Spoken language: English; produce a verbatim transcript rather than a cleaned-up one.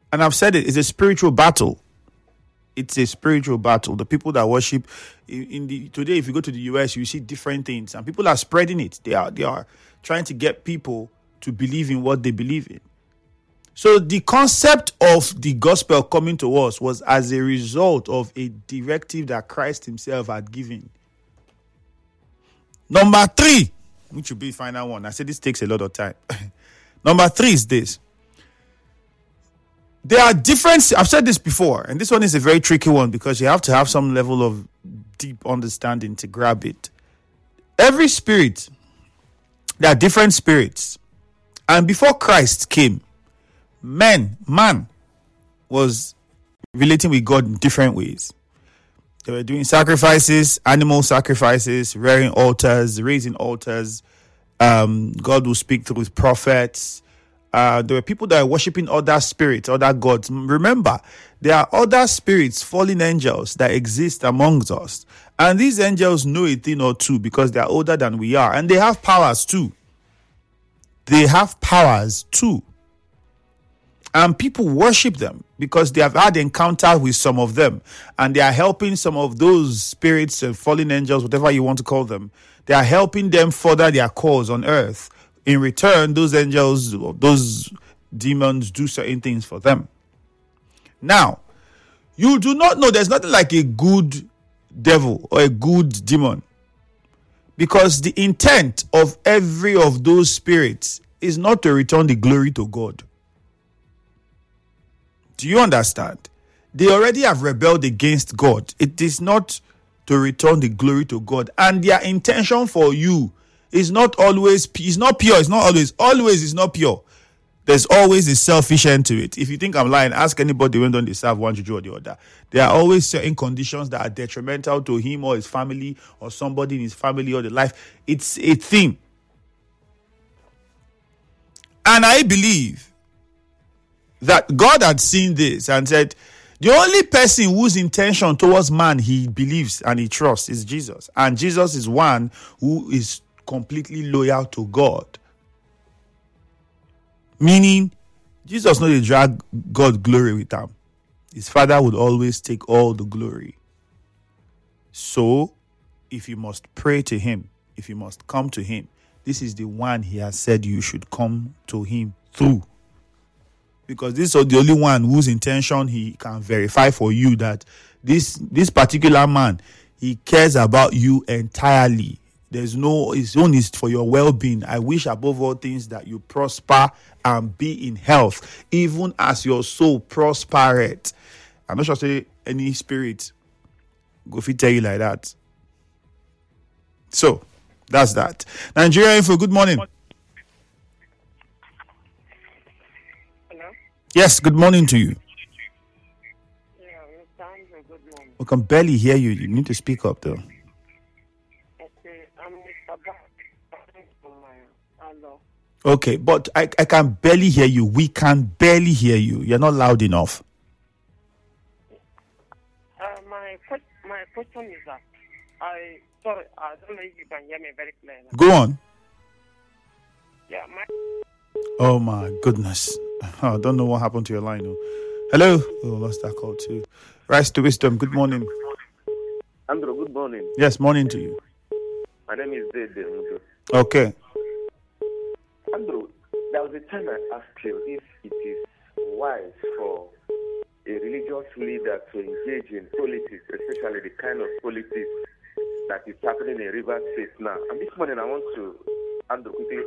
And I've said it, it's a spiritual battle. It's a spiritual battle. The people that worship in, in the today, if you go to the U S, you see different things, and people are spreading it. They are they are trying to get people to believe in what they believe in. So the concept of the gospel coming to us was as a result of a directive that Christ himself had given. Number three, which will be the final one. I said this takes a lot of time. Number three is this. There are different, I've said this before, and this one is a very tricky one because you have to have some level of deep understanding to grab it. Every spirit, there are different spirits. And before Christ came, man, man was relating with God in different ways. They were doing sacrifices, animal sacrifices, rearing altars, raising altars. Um, God will speak through his prophets. Uh, there were people that were worshiping other spirits, other gods. Remember, there are other spirits, fallen angels that exist amongst us. And these angels know a thing or two because they are older than we are. And they have powers too. They have powers too. And people worship them because they have had encounter with some of them. And they are helping some of those spirits and fallen angels, whatever you want to call them. They are helping them further their cause on earth. In return, those angels, those demons do certain things for them. Now, you do not know, there's nothing like a good devil or a good demon. Because the intent of every of those spirits is not to return the glory to God. Do you understand? They already have rebelled against God. It is not to return the glory to God. And their intention for you is not always, it's not pure, it's not always, always is not pure. There's always a selfish end to it. If you think I'm lying, ask anybody when don't they serve one juju or the other. There are always certain conditions that are detrimental to him or his family or somebody in his family or the life. It's a thing. And I believe that God had seen this and said, the only person whose intention towards man he believes and he trusts is Jesus. And Jesus is one who is completely loyal to God. Meaning, Jesus not to drag God glory with him. His Father would always take all the glory. So, if you must pray to him, if you must come to him, this is the one he has said you should come to him through. Because this is the only one whose intention he can verify for you that this, this particular man, he cares about you entirely. There's no, his own is for your well-being. I wish above all things that you prosper and be in health, even as your soul prospereth. I'm not sure say any spirit go fit tell you like that. So, that's that. Nigeria Info, good morning. Hello? Yes, good morning to you. Yeah, Mister Andrew, good morning. We can barely hear you. You need to speak up though. Okay, I'm Mister Back. Hello. Okay, but I, I can barely hear you. We can barely hear you. You're not loud enough. Uh, my first, my question is that I sorry, I don't know if you can hear me very clearly. Go on. Yeah, my Oh my goodness. Oh, I don't know what happened to your line. Oh. Hello. Oh, lost that call too. Rise to wisdom. Good morning. Andrew, good morning. Yes, morning to you. My name is Dede. Okay. Andrew, there was a time I asked you if it is wise for a religious leader to engage in politics, especially the kind of politics that is happening in Rivers State now. And this morning I want to, Andrew, quickly